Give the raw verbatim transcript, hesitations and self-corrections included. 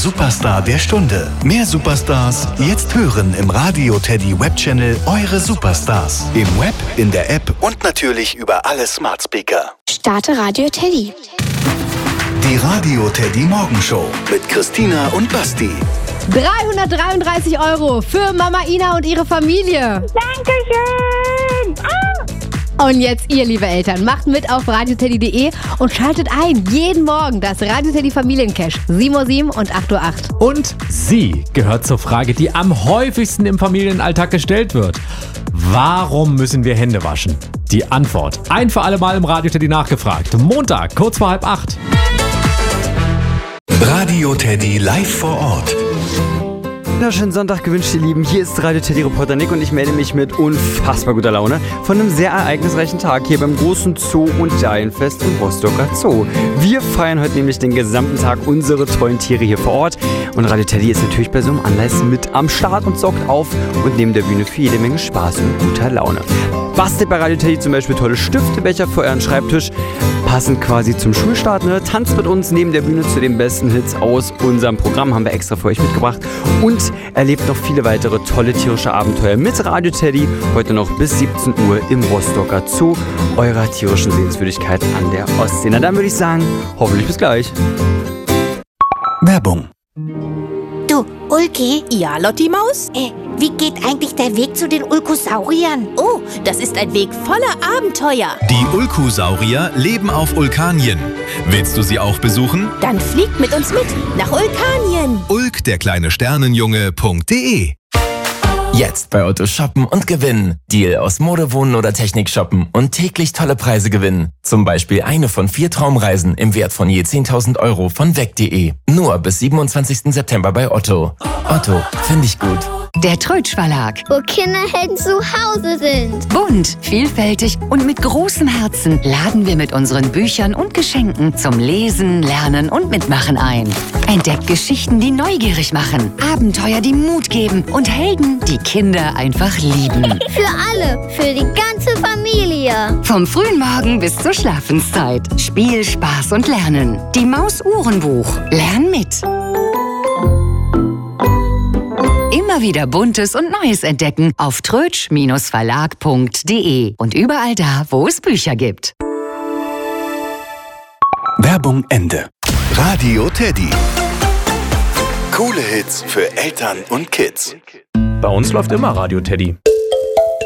Superstar der Stunde. Mehr Superstars jetzt hören im Radio Teddy Webchannel Eure Superstars. Im Web, in der App und natürlich über alle Smart Speaker. Starte Radio Teddy. Die Radio Teddy Morgenshow mit Christina und Basti. dreihundertdreiunddreißig Euro für Mama Ina und ihre Familie. Dankeschön! Ah. Und jetzt ihr, liebe Eltern, macht mit auf radioteddy punkt de und schaltet ein. Jeden Morgen das Radio Teddy Familiencash. sieben Uhr sieben und acht Uhr acht. Und sie gehört zur Frage, die am häufigsten im Familienalltag gestellt wird. Warum müssen wir Hände waschen? Die Antwort ein für alle Mal im Radio Teddy nachgefragt. Montag, kurz vor halb acht. Radio Teddy live vor Ort. Wunderschönen Sonntag gewünscht, ihr Lieben. Hier ist Radio Teddy Reporter Nick und ich melde mich mit unfassbar guter Laune von einem sehr ereignisreichen Tag hier beim großen Zoo- und Dahlienfest im Rostocker Zoo. Wir feiern heute nämlich den gesamten Tag unsere tollen Tiere hier vor Ort und Radio Teddy ist natürlich bei so einem Anlass mit am Start und sorgt auf und neben der Bühne für jede Menge Spaß und guter Laune. Bastelt bei Radio Teddy zum Beispiel tolle Stiftebecher für euren Schreibtisch, passend quasi zum Schulstart, ne? Tanzt mit uns neben der Bühne zu den besten Hits aus unserem Programm, haben wir extra für euch mitgebracht und erlebt noch viele weitere tolle tierische Abenteuer mit Radio Teddy, heute noch bis siebzehn Uhr im Rostocker Zoo, eurer tierischen Sehenswürdigkeit an der Ostsee. Na dann würde ich sagen, hoffentlich bis gleich. Werbung. Du, Ulki? Ja, Lotti Maus? Äh, wie geht eigentlich der Weg zu den Ulkosauriern? Oh, das ist ein Weg voller Abenteuer. Die Ulkosaurier leben auf Ulkanien. Willst du sie auch besuchen? Dann fliegt mit uns mit nach Ulkanien. Ulk, der kleine Sternenjunge.de. Jetzt bei Otto shoppen und gewinnen. Deal aus Mode, Wohnen oder Technik shoppen und täglich tolle Preise gewinnen. Zum Beispiel eine von vier Traumreisen im Wert von je zehntausend Euro von weg punkt de. Nur bis siebenundzwanzigsten September bei Otto. Otto, finde ich gut. Der Trötsch Verlag. Wo Kinderhelden zu Hause sind. Bunt, vielfältig und mit großem Herzen laden wir mit unseren Büchern und Geschenken zum Lesen, Lernen und Mitmachen ein. Entdeckt Geschichten, die neugierig machen, Abenteuer, die Mut geben und Helden, die Kinder einfach lieben. Für alle, für die ganze Familie. Vom frühen Morgen bis zur Schlafenszeit. Spiel, Spaß und Lernen. Die Maus-Uhrenbuch. Lern mit. Immer wieder Buntes und Neues entdecken auf trötsch Verlag punkt de und überall da, wo es Bücher gibt. Werbung Ende. Radio Teddy. Coole Hits für Eltern und Kids. Bei uns läuft immer Radio Teddy.